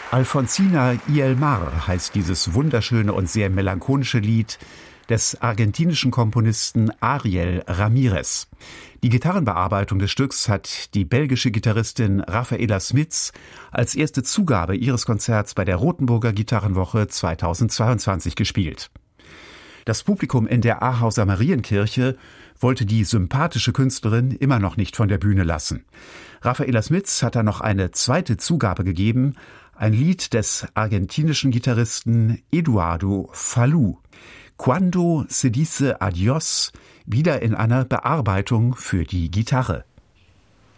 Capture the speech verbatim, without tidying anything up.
Alfonsina y el Mar heißt dieses wunderschöne und sehr melancholische Lied des argentinischen Komponisten Ariel Ramírez. Die Gitarrenbearbeitung des Stücks hat die belgische Gitarristin Rafaela Smits als erste Zugabe ihres Konzerts bei der Rothenburger Gitarrenwoche zweitausendzweiundzwanzig gespielt. Das Publikum in der Ahauser Marienkirche wollte die sympathische Künstlerin immer noch nicht von der Bühne lassen. Rafaela Smits hat dann noch eine zweite Zugabe gegeben, ein Lied des argentinischen Gitarristen Eduardo Falú. Cuando se dice adiós, wieder in einer Bearbeitung für die Gitarre.